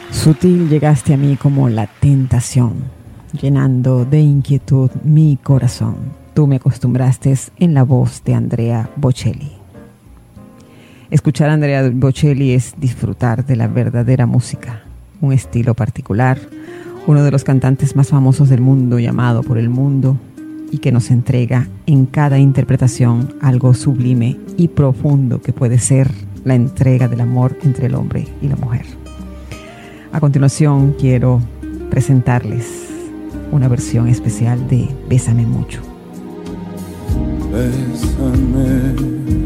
Sutil llegaste a mí como la tentación, llenando de inquietud mi corazón. Tú me acostumbraste en la voz de Andrea Bocelli. Escuchar a Andrea Bocelli es disfrutar de la verdadera música, un estilo particular, uno de los cantantes más famosos del mundo, llamado por el mundo, y que nos entrega en cada interpretación algo sublime y profundo que puede ser la entrega del amor entre el hombre y la mujer. A continuación quiero presentarles una versión especial de Bésame Mucho. Bésame